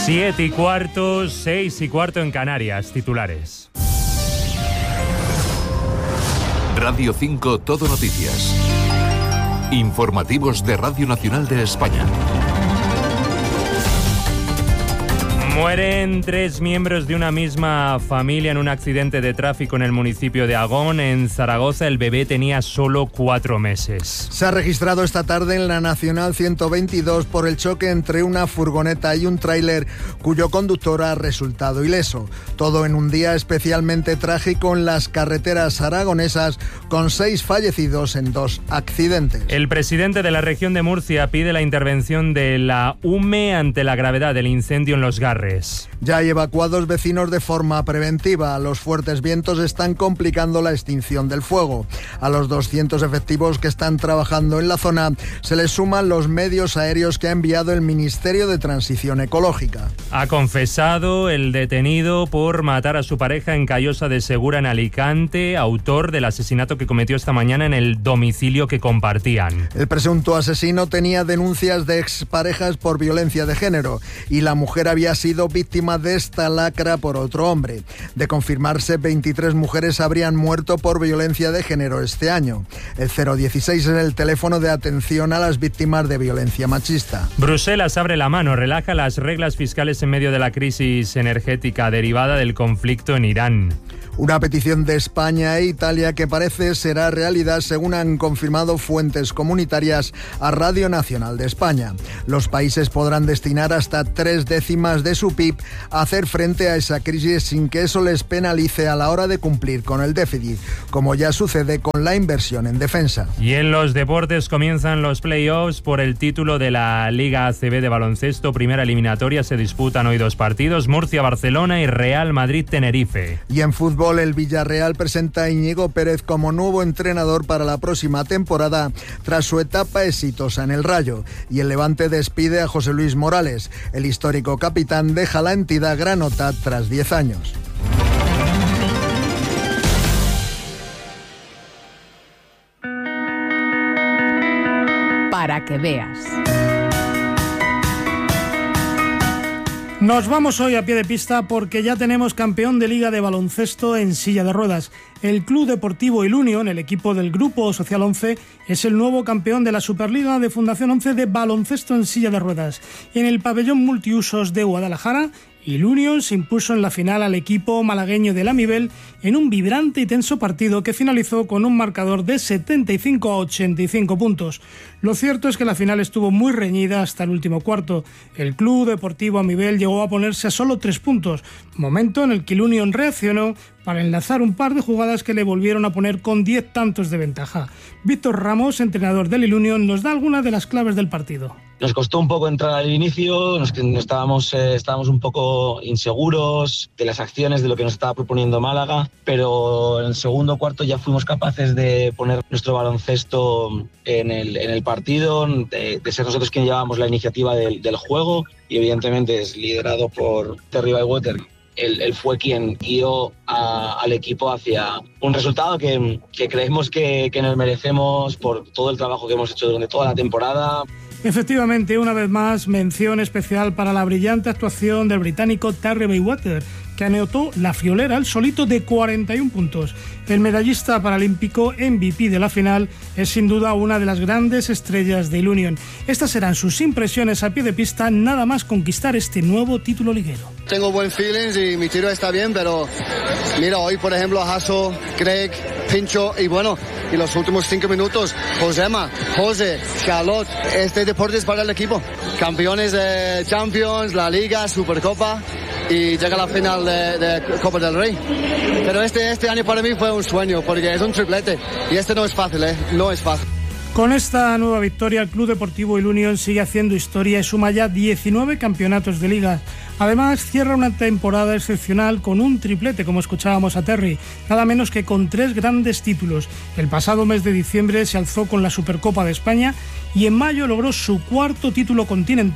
7:15, 6:15 en Canarias. Titulares. Radio 5 Todo Noticias. Informativos de Radio Nacional de España. Mueren 3 miembros de una misma familia en un accidente de tráfico en el municipio de Agón. En Zaragoza, el bebé tenía solo 4 meses. Se ha registrado esta tarde en la Nacional 122 por el choque entre una furgoneta y un tráiler cuyo conductor ha resultado ileso. Todo en un día especialmente trágico en las carreteras aragonesas, con 6 fallecidos en 2 accidentes. El presidente de la región de Murcia pide la intervención de la UME ante la gravedad del incendio en Los Garres. Ya hay evacuados vecinos de forma preventiva. Los fuertes vientos están complicando la extinción del fuego. A los 200 efectivos que están trabajando en la zona se les suman los medios aéreos que ha enviado el Ministerio de Transición Ecológica. Ha confesado el detenido por matar a su pareja en Callosa de Segura, en Alicante, autor del asesinato que cometió esta mañana en el domicilio que compartían. El presunto asesino tenía denuncias de exparejas por violencia de género y la mujer había sido víctima de esta lacra por otro hombre. De confirmarse, 23 mujeres habrían muerto por violencia de género este año. El 016 es el teléfono de atención a las víctimas de violencia machista. Bruselas abre la mano, relaja las reglas fiscales en medio de la crisis energética derivada del conflicto en Irán. Una petición de España e Italia que parece será realidad, según han confirmado fuentes comunitarias a Radio Nacional de España. Los países podrán destinar hasta 0,3 de su PIB a hacer frente a esa crisis sin que eso les penalice a la hora de cumplir con el déficit, como ya sucede con la inversión en defensa. Y en los deportes comienzan los playoffs por el título de la Liga ACB de baloncesto. Primera eliminatoria, se disputan hoy 2 partidos, Murcia-Barcelona y Real Madrid-Tenerife. Y en fútbol, el Villarreal presenta a Íñigo Pérez como nuevo entrenador para la próxima temporada tras su etapa exitosa en el Rayo, y el Levante despide a José Luis Morales. El histórico capitán deja la entidad granota tras 10 años. Para que veas. Nos vamos hoy a pie de pista porque ya tenemos campeón de Liga de baloncesto en silla de ruedas. El Club Deportivo Ilunion, el equipo del Grupo Social 11, es el nuevo campeón de la Superliga de Fundación 11 de baloncesto en silla de ruedas. En el pabellón multiusos de Guadalajara, Ilunion se impuso en la final al equipo malagueño del Amibel en un vibrante y tenso partido que finalizó con un marcador de 75-85 puntos. Lo cierto es que la final estuvo muy reñida hasta el último cuarto. El Club Deportivo Amibel llegó a ponerse a solo 3 puntos, momento en el que Ilunion reaccionó para enlazar un par de jugadas que le volvieron a poner con 10 tantos de ventaja. Víctor Ramos, entrenador del Ilunion, nos da algunas de las claves del partido. Nos costó un poco entrar al inicio, estábamos un poco inseguros de las acciones, de lo que nos estaba proponiendo Málaga, pero en el segundo cuarto ya fuimos capaces de poner nuestro baloncesto en el partido, de ser nosotros quienes llevábamos la iniciativa del juego, y evidentemente es liderado por Terry Bywater. Él fue quien guió al equipo hacia un resultado que creemos que nos merecemos por todo el trabajo que hemos hecho durante toda la temporada. Efectivamente, una vez más, mención especial para la brillante actuación del británico Terry Bywater, que anotó la friolera al solito de 41 puntos. El medallista paralímpico MVP de la final es sin duda una de las grandes estrellas de Ilunion. Estas serán sus impresiones a pie de pista nada más conquistar este nuevo título liguero. Tengo buen feelings y mi tiro está bien, pero mira, hoy por ejemplo Hasso, Craig, Pincho y los últimos 5 minutos, José, Charlotte, este deporte es para el equipo. Campeones de Champions, la Liga, Supercopa y llega a la final de Copa del Rey. Pero este año para mí fue un sueño porque es un triplete y no es fácil, no es fácil. Con esta nueva victoria, el Club Deportivo Ilunion sigue haciendo historia y suma ya 19 campeonatos de liga. Además, cierra una temporada excepcional con un triplete, como escuchábamos a Terry, nada menos que con 3 grandes títulos. El pasado mes de diciembre se alzó con la Supercopa de España y en mayo logró su 4º título continental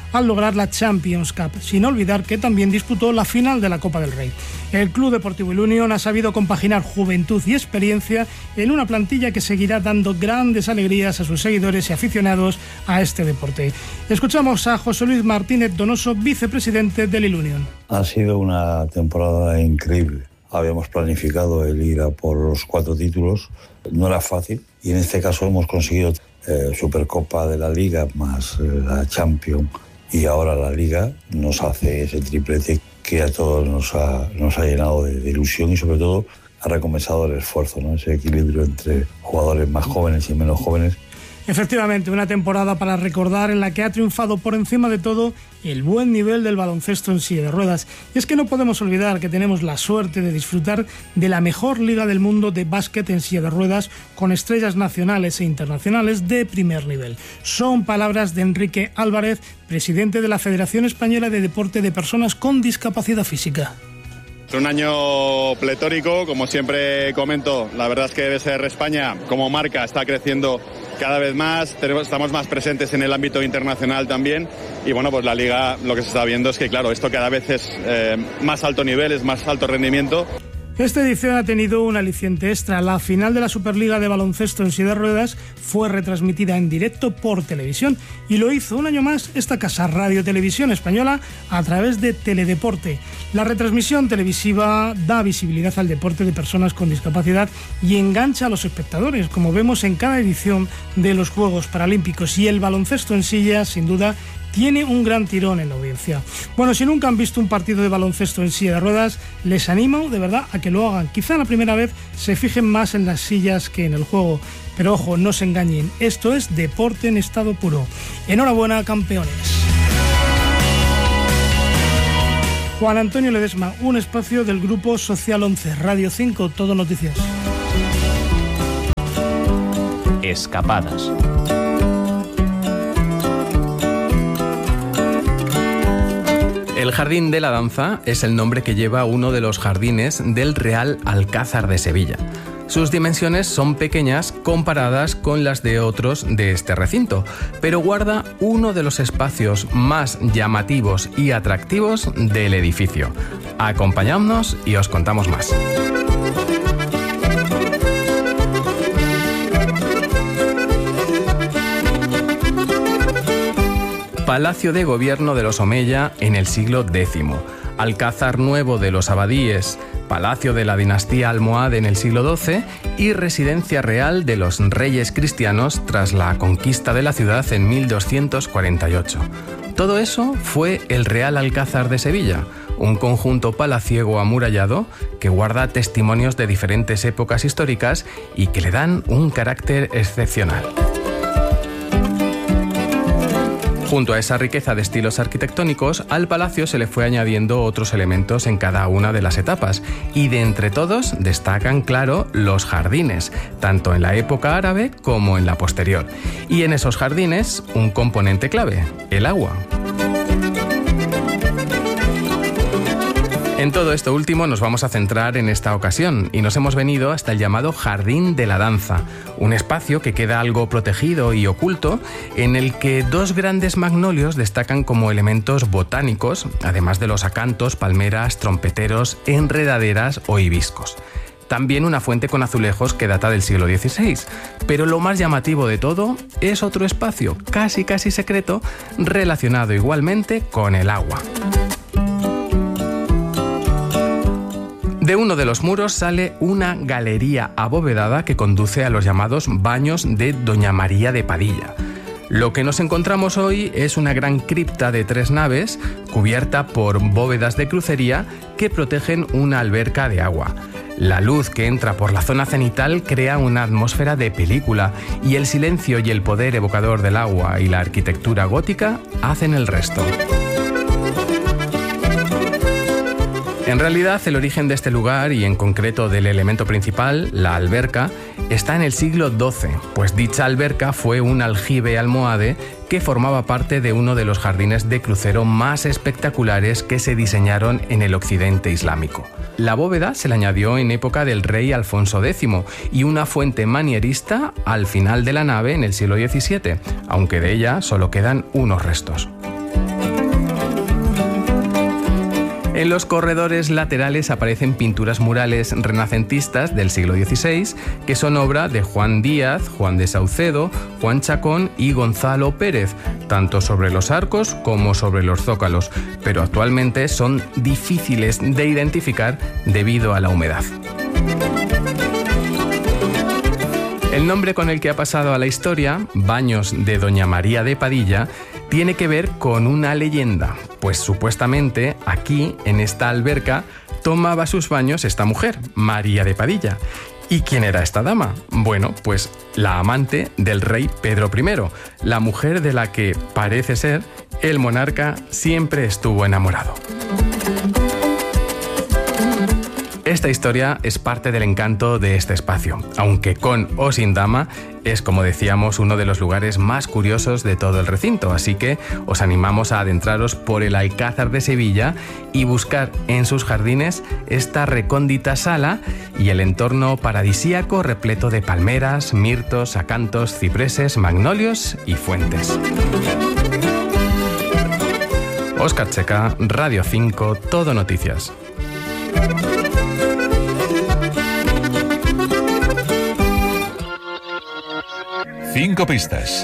al lograr la Champions Cup, sin olvidar que también disputó la final de la Copa del Rey. El Club Deportivo El Unión ha sabido compaginar juventud y experiencia en una plantilla que seguirá dando grandes alegrías a sus seguidores y aficionados a este deporte. Escuchamos a José Luis Martínez Donoso, vicepresidente del El Unión. Ha sido una temporada increíble. Habíamos planificado el ir a por los 4 títulos, no era fácil, y en este caso hemos conseguido Supercopa de la Liga más la Champions y ahora la Liga. Nos hace ese triplete que a todos nos ha llenado de ilusión y sobre todo ha recompensado el esfuerzo, ¿no? Ese equilibrio entre jugadores más jóvenes y menos jóvenes. Efectivamente, una temporada para recordar en la que ha triunfado por encima de todo el buen nivel del baloncesto en silla de ruedas. Y es que no podemos olvidar que tenemos la suerte de disfrutar de la mejor liga del mundo de básquet en silla de ruedas, con estrellas nacionales e internacionales de primer nivel. Son palabras de Enrique Álvarez, presidente de la Federación Española de Deporte de Personas con Discapacidad Física. Es un año pletórico, como siempre comento. La verdad es que BSR España como marca está creciendo cada vez más, estamos más presentes en el ámbito internacional también, y bueno, pues la liga, lo que se está viendo es que claro, esto cada vez es más alto nivel, es más alto rendimiento. Esta edición ha tenido un aliciente extra. La final de la Superliga de baloncesto en silla de ruedas fue retransmitida en directo por televisión y lo hizo un año más esta casa, Radio Televisión Española, a través de Teledeporte. La retransmisión televisiva da visibilidad al deporte de personas con discapacidad y engancha a los espectadores, como vemos en cada edición de los Juegos Paralímpicos, y el baloncesto en silla, sin duda, tiene un gran tirón en la audiencia. Bueno, si nunca han visto un partido de baloncesto en silla de ruedas, les animo de verdad a que lo hagan. Quizá la primera vez se fijen más en las sillas que en el juego, pero ojo, no se engañen, esto es deporte en estado puro. Enhorabuena, campeones. Juan Antonio Ledesma, un espacio del Grupo Social 11, Radio 5, Todo Noticias. Escapadas. El Jardín de la Danza es el nombre que lleva uno de los jardines del Real Alcázar de Sevilla. Sus dimensiones son pequeñas comparadas con las de otros de este recinto, pero guarda uno de los espacios más llamativos y atractivos del edificio. Acompañadnos y os contamos más. Palacio de Gobierno de los Omeya en el siglo X, Alcázar Nuevo de los Abadíes, Palacio de la dinastía Almohade en el siglo XII y Residencia Real de los Reyes Cristianos tras la conquista de la ciudad en 1248. Todo eso fue el Real Alcázar de Sevilla, un conjunto palaciego amurallado que guarda testimonios de diferentes épocas históricas y que le dan un carácter excepcional. Junto a esa riqueza de estilos arquitectónicos, al palacio se le fue añadiendo otros elementos en cada una de las etapas, y de entre todos destacan, claro, los jardines, tanto en la época árabe como en la posterior. Y en esos jardines, un componente clave, el agua. En todo esto último nos vamos a centrar en esta ocasión y nos hemos venido hasta el llamado Jardín de la Danza, un espacio que queda algo protegido y oculto, en el que dos grandes magnolios destacan como elementos botánicos, además de los acantos, palmeras, trompeteros, enredaderas o hibiscos. También una fuente con azulejos que data del siglo XVI, pero lo más llamativo de todo es otro espacio, casi secreto, relacionado igualmente con el agua. De uno de los muros sale una galería abovedada que conduce a los llamados baños de Doña María de Padilla. Lo que nos encontramos hoy es una gran cripta de 3 naves cubierta por bóvedas de crucería que protegen una alberca de agua. La luz que entra por la zona cenital crea una atmósfera de película y el silencio y el poder evocador del agua y la arquitectura gótica hacen el resto. En realidad, el origen de este lugar, y en concreto del elemento principal, la alberca, está en el siglo XII, pues dicha alberca fue un aljibe almohade que formaba parte de uno de los jardines de crucero más espectaculares que se diseñaron en el occidente islámico. La bóveda se le añadió en época del rey Alfonso X y una fuente manierista al final de la nave en el siglo XVII, aunque de ella solo quedan unos restos. En los corredores laterales aparecen pinturas murales renacentistas del siglo XVI, que son obra de Juan Díaz, Juan de Saucedo, Juan Chacón y Gonzalo Pérez, tanto sobre los arcos como sobre los zócalos, pero actualmente son difíciles de identificar debido a la humedad. El nombre con el que ha pasado a la historia, Baños de Doña María de Padilla, tiene que ver con una leyenda, pues supuestamente aquí, en esta alberca, tomaba sus baños esta mujer, María de Padilla. ¿Y quién era esta dama? Bueno, pues la amante del rey Pedro I, la mujer de la que, parece ser, el monarca siempre estuvo enamorado. Esta historia es parte del encanto de este espacio, aunque con o sin dama es, como decíamos, uno de los lugares más curiosos de todo el recinto, así que os animamos a adentraros por el Alcázar de Sevilla y buscar en sus jardines esta recóndita sala y el entorno paradisíaco repleto de palmeras, mirtos, acantos, cipreses, magnolios y fuentes. Óscar Checa, Radio 5, Todo Noticias. Cinco pistas.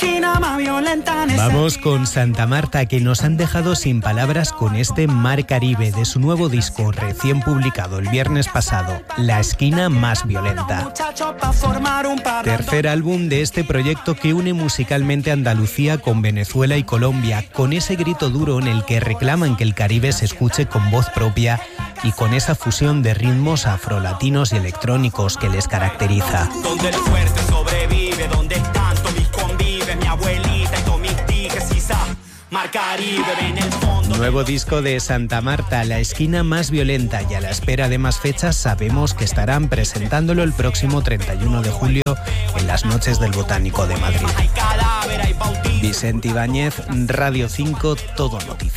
Vamos con Santa Marta, que nos han dejado sin palabras con este Mar Caribe de su nuevo disco recién publicado el viernes pasado, La Esquina Más Violenta. Tercer álbum de este proyecto que une musicalmente Andalucía con Venezuela y Colombia, con ese grito duro en el que reclaman que el Caribe se escuche con voz propia y con esa fusión de ritmos afrolatinos y electrónicos que les caracteriza. Donde el fuerte sobrevive, donde están todos mis convives, mi abuelita y todos mis tijes, Mar Caribe en el fondo. Nuevo disco de Santa Marta, La Esquina Más Violenta, y a la espera de más fechas sabemos que estarán presentándolo el próximo 31 de julio en las Noches del Botánico de Madrid. Vicente Ibáñez, Radio 5, Todo Noticias.